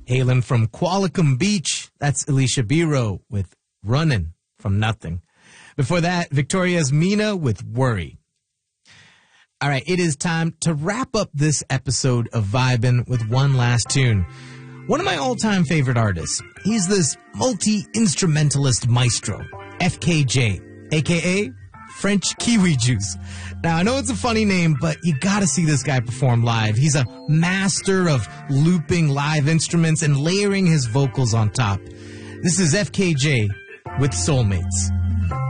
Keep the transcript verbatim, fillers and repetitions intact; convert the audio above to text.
Hailing from Qualicum Beach, that's Alicia Biro with Runnin' From Nothing. Before that, Victoria's Mina with Worry. All right, it is time to wrap up this episode of Vibin' with one last tune. One of my all-time favorite artists. He's this multi-instrumentalist maestro, F K J, a k a. French Kiwi Juice. Now, I know it's a funny name, but you gotta see this guy perform live. He's a master of looping live instruments and layering his vocals on top. This is F K J with Soulmates.